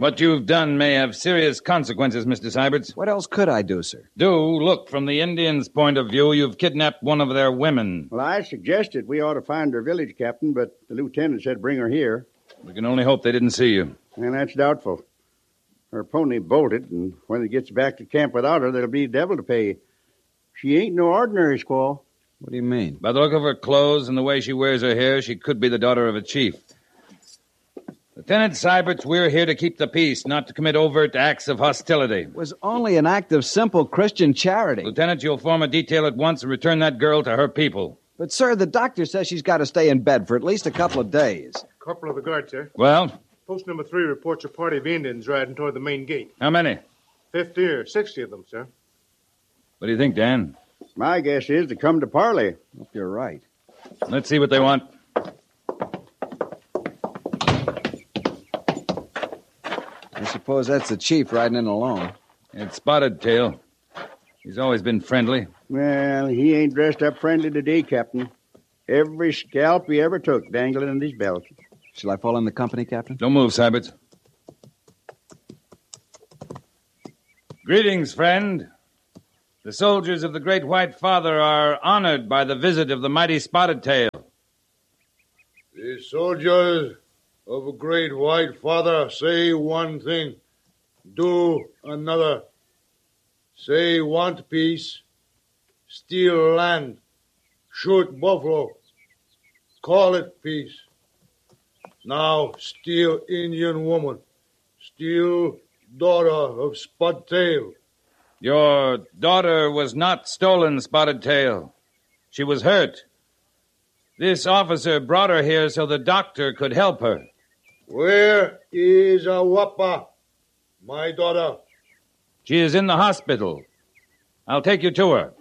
What you've done may have serious consequences, Mr. Syberts. What else could I do, sir? Look, from the Indians' point of view, you've kidnapped one of their women. Well, I suggested we ought to find her village captain, but the lieutenant said bring her here. We can only hope they didn't see you. And that's doubtful. Her pony bolted, and when it gets back to camp without her, there'll be devil to pay. She ain't no ordinary squaw. What do you mean? By the look of her clothes and the way she wears her hair, she could be the daughter of a chief. Lieutenant Syberts, we're here to keep the peace, not to commit overt acts of hostility. It was only an act of simple Christian charity. Lieutenant, you'll form a detail at once and return that girl to her people. But, sir, the doctor says she's got to stay in bed for at least a couple of days. Corporal of the guard, sir. Well? Post number 3 reports a party of Indians riding toward the main gate. How many? 50 or 60 of them, sir. What do you think, Dan? My guess is to come to parley. Hope you're right. Let's see what they want. I suppose that's the chief riding in alone. It's Spotted Tail. He's always been friendly. Well, he ain't dressed up friendly today, Captain. Every scalp he ever took dangling in his belt. Shall I fall in the company, Captain? Don't move, Syberts. Greetings, friend. The soldiers of the Great White Father are honored by the visit of the mighty Spotted Tail. The soldiers of a Great White Father say one thing, do another. Say want peace, steal land, shoot buffalo, call it peace. Now steal Indian woman, steal daughter of Spotted Tail. Your daughter was not stolen, Spotted Tail. She was hurt. This officer brought her here so the doctor could help her. Where is Awapa, my daughter? She is in the hospital. I'll take you to her.